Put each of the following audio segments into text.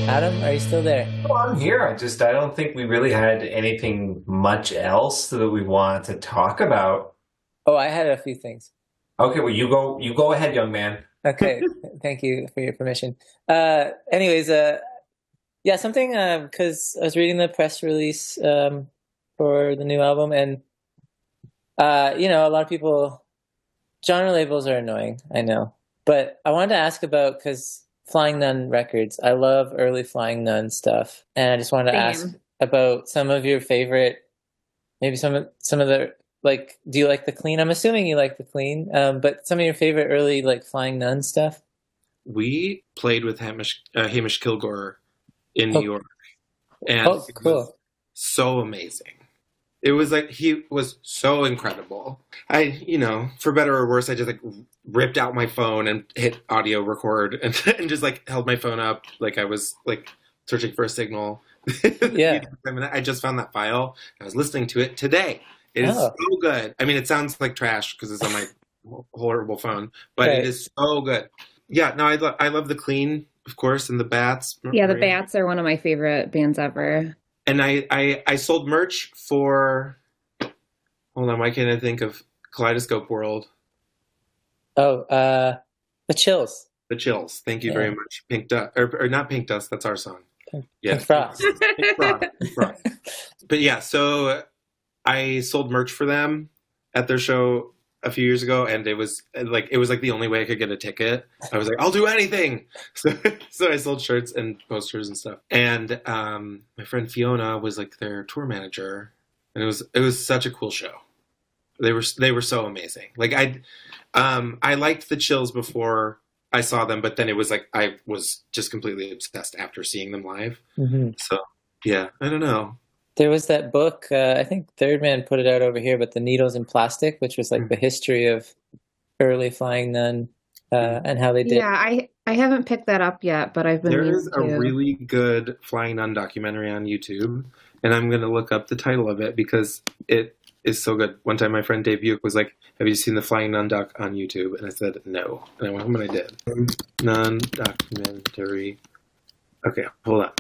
Adam, are you still there? Well, I'm here. I don't think we really had anything much else that we want to talk about. Oh, I had a few things. Okay, well, you go ahead, young man. Okay, thank you for your permission. Anyways, yeah, something because I was reading the press release for the new album, and a lot of people genre labels are annoying, I know, but I wanted to ask about because Flying Nun Records, I love early Flying Nun stuff, and I just wanted to ask Same. about some of your favorite, maybe some of the like. Do you like the Clean? I'm assuming you like the Clean, but some of your favorite early like Flying Nun stuff. We played with Hamish Kilgore in New Oh, York, and oh, it was cool. so amazing. It was like he was so incredible. For better or worse, I just like ripped out my phone and hit audio record and just like held my phone up like I was like searching for a signal. Yeah. And I just found that file. I was listening to it today. It is Oh, so good. I mean, it sounds like trash because it's on my horrible phone, but it right. is so good. Yeah, no, I love the Clean, of course, and the Bats. Yeah, the Bats are one of my favorite bands ever. And I sold merch for, hold on, why can't I think of Kaleidoscope World? Oh, the Chills. The Chills. Thank you very Yeah. much. Pink Dust, or not Pink Dust, that's our song. Yeah, Pink Frost. Pink Frost. Pink Frost. But yeah, so I sold merch for them at their show a few years ago, and it was like the only way I could get a ticket. I was like, I'll do anything. So I sold shirts and posters and stuff. And my friend Fiona was like their tour manager, and it was such a cool show. They were so amazing. Like I liked the Chills before I saw them, but then it was like I was just completely obsessed after seeing them live. Hmm. So yeah, I don't know. There was that book, I think Third Man put it out over here, but The Needles in Plastic, which was like the history of early Flying Nun and how they did. Yeah, I haven't picked that up yet, but I've been There meaning is a to. really good Flying Nun documentary on YouTube, and I'm going to look up the title of it because it is so good. One time my friend Dave Buick was like, have you seen the Flying Nun doc on YouTube? And I said, no. And I went home and I did. Nun documentary. Okay, hold on.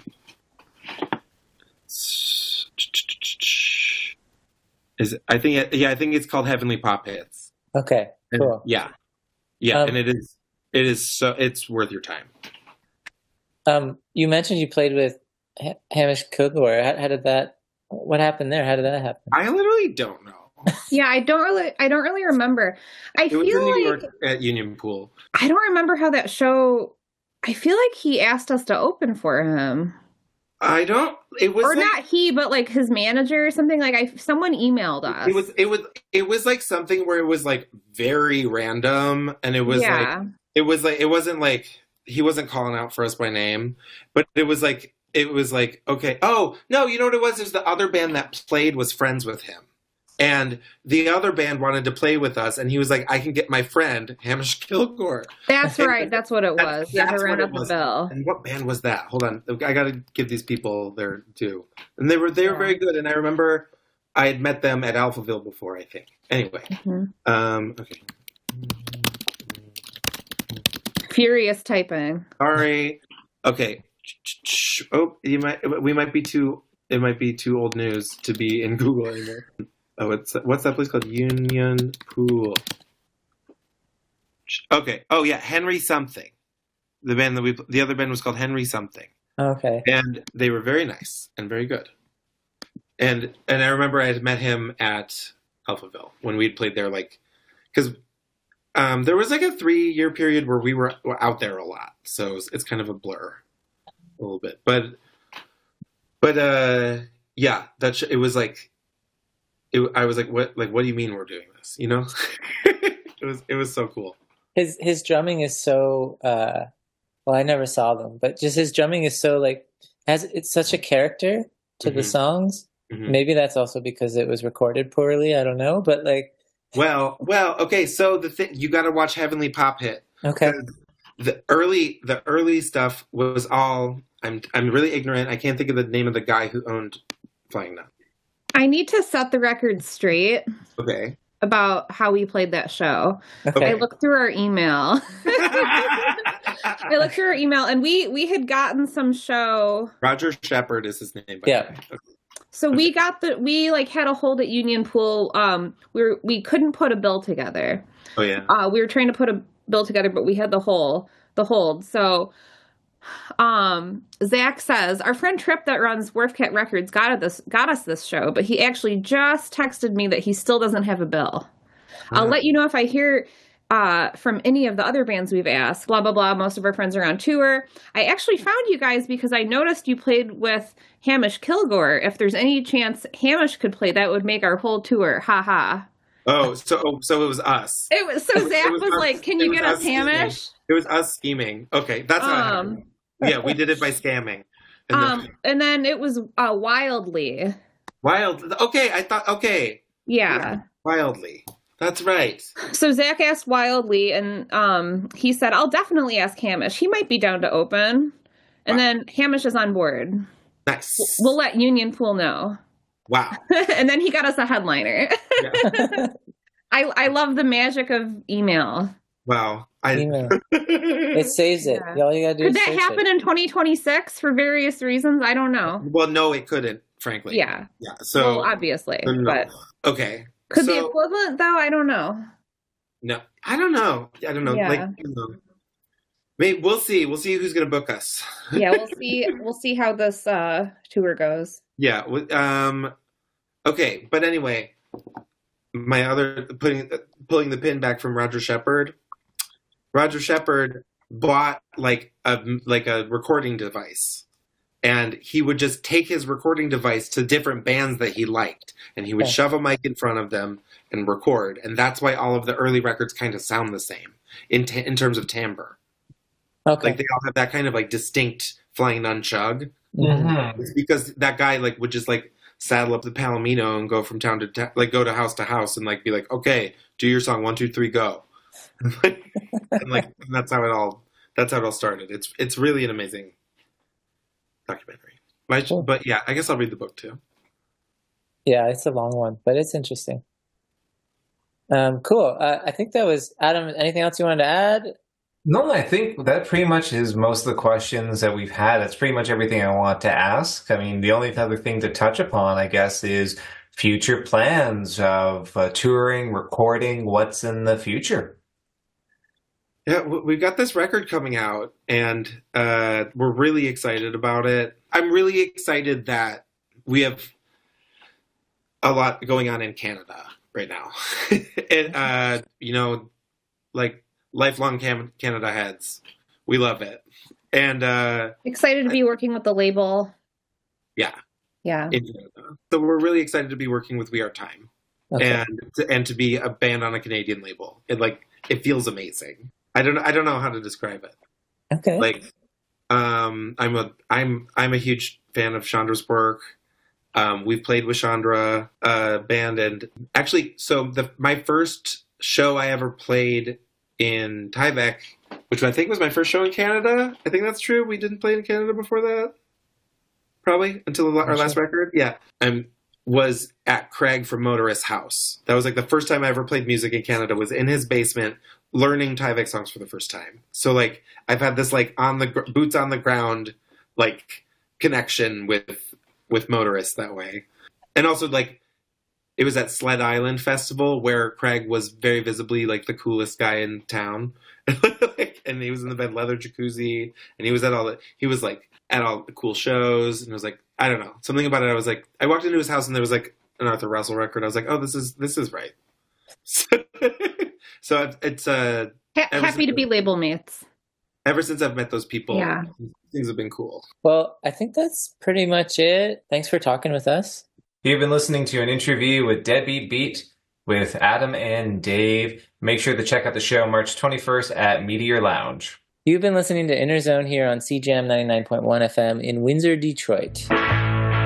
I think it's called Heavenly Pop Hits. Okay, And cool. yeah. Yeah, Um, and it is so it's worth your time. you mentioned you played with Hamish Kilgore. What happened there? How did that happen? I literally don't know. Yeah, I don't really remember. I It was in feel New like York at Union Pool. I don't remember how that show. I feel like he asked us to open for him, I don't. It was or like not he, but like his manager or something. Like someone emailed us. it was like something where it was like very random, and Yeah, it wasn't like he wasn't calling out for us by name, but it was like okay. Oh no, you know what it was? It was the other band that played was friends with him. And the other band wanted to play with us, and he was like, "I can get my friend Hamish Kilgore." that's right. That's what it was. Yeah, to That's what round it up the was. bill. And what band was that? Hold on, I got to give these people their due. And they were Yeah. very good. And I remember I had met them at Alphaville before, I think. Anyway, Mhm. okay. Furious typing. Sorry. Okay. Oh, we might be too. It might be too old news to be in Google anymore. Oh, what's that place called? Union Pool. Okay. Oh yeah, Henry something. The other band was called Henry something, Okay. and they were very nice and very good. And I remember I had met him at Alphaville when we'd played there, like because there was like a 3-year period where we were out there a lot, so it's kind of a blur a little bit, but yeah, it was like I was like, what do you mean we're doing this? You know, it was so cool. His drumming is so well, I never saw them, but just his drumming is so like has it's such a character to the Hmm. songs. Hmm. Maybe that's also because it was recorded poorly. I don't know, but like Well, okay. So the thing you got to watch Heavenly Pop Hit. okay. The early stuff was all. I'm really ignorant. I can't think of the name of the guy who owned Flying Nun. I need to set the record straight Okay. about how we played that show. I Okay. looked through our email. I looked through our email, and we had gotten some show. Roger Shepard is his name. By Yeah. the way. Okay. So we had a hold at Union Pool. We couldn't put a bill together. Oh yeah. We were trying to put a bill together, but we had the hold. So, Zach says our friend Trip that runs Wharfcat Records got us this show, but he actually just texted me that he still doesn't have a bill. I'll let you know if I hear from any of the other bands we've asked. Blah blah blah. Most of our friends are on tour. I actually found you guys because I noticed you played with Hamish Kilgore. If there's any chance Hamish could play, that would make our whole tour. Ha ha. Oh, so it was us. Zach was like, "Can you get us Hamish?" It was us scheming. Okay, that's how it happened. Yeah, we did it by scamming. And then it was Wildly. Okay, I thought. Okay. Yeah. Wildly. That's right. So Zach asked Wildly, and he said, "I'll definitely ask Hamish. He might be down to open." And then Hamish is on board. Nice. We'll let Union Pool know. Wow. And then he got us a headliner. Yeah. I love the magic of email. Wow. Email. It saves it. Yeah. All you gotta do Could is that search happen it. in 2026 for various reasons? I don't know. Well, no, it couldn't. Frankly. Yeah. Yeah. So Well, obviously, no. but Okay. could So- the equivalent though? I don't know. No, I don't know. Yeah. Like, maybe we'll see. We'll see who's going to book us. Yeah, we'll see. We'll see how this tour goes. Yeah. Okay. But anyway, my other pulling the pin back from Roger Shepard. Roger Shepard bought like a recording device, and he would just take his recording device to different bands that he liked, and he would shove a mic in front of them and record. And that's why all of the early records kind of sound the same in terms of timbre. Okay. Like they all have that kind of like distinct Flying Nun chug. Mhm. It's because that guy like would just like saddle up the Palomino and go from town to town, like go to house and like be like, okay, do your song 1, 2, 3, go. And like that's how it all started. It's really an amazing documentary. Cool. But yeah, I guess I'll read the book too. Yeah, it's a long one, but it's interesting. Cool. I think that was Adam. Anything else you wanted to add? No, I think that pretty much is most of the questions that we've had. That's pretty much everything I want to ask. I mean, the only other thing to touch upon, I guess, is future plans of touring, recording, what's in the future. Yeah, we've got this record coming out, and we're really excited about it. I'm really excited that we have a lot going on in Canada right now. And, like lifelong Canada heads. We love it. And Excited to be working with the label. yeah, Yeah. in Canada. So we're really excited to be working with We Are Time. Okay. And to be a band on a Canadian label. It feels amazing. I don't know how to describe it. Okay. Like, I'm a huge fan of Chandra's work. We've played with Chandra band, and actually, so my first show I ever played in Tyvek, which I think was my first show in Canada. I think that's true. We didn't play in Canada before that, probably until our last record. Yeah, was at Craig from Motorist's house. That was like the first time I ever played music in Canada. Was in his basement, learning Tyvek songs for the first time. So like I've had this like boots on the ground like connection with Motorist that way. And also like it was at Sled Island Festival where Craig was very visibly like the coolest guy in town. And he was in the bed leather jacuzzi, and he was at all the cool shows, and it was like, I don't know, something about it. I was like, I walked into his house and there was like an Arthur Russell record. I was like, oh, this is right. So it's Happy to be label mates. Ever since I've met those people, Yeah. things have been cool. Well, I think that's pretty much it. Thanks for talking with us. You've been listening to an interview with Deadbeat Beat with Adam and Dave. Make sure to check out the show March 21st at Meteor Lounge. You've been listening to Inner Zone here on CJAM 99.1 FM in Windsor, Detroit.